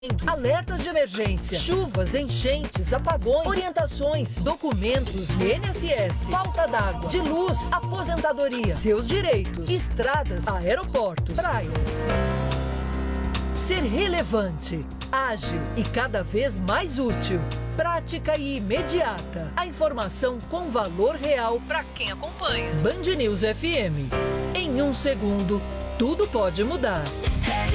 Alertas de emergência, chuvas, enchentes, apagões, orientações, documentos de INSS, falta d'água, de luz, aposentadoria, seus direitos, estradas, aeroportos, praias. Ser relevante, ágil e cada vez mais útil. Prática e imediata. A informação com valor real para quem acompanha. Band News FM. Em um segundo, tudo pode mudar.